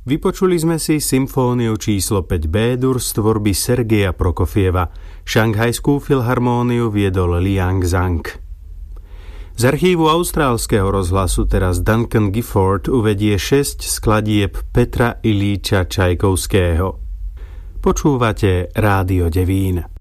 Vypočuli sme si symfóniu číslo 5 B-dur z tvorby Sergeja Prokofieva. Šanghajskú filharmóniu viedol Liang Zhang. Z archívu austrálskeho rozhlasu teraz Duncan Gifford uvedie 6 skladieb Petra Ilíča Čajkovského. Počúvate Rádio Devín.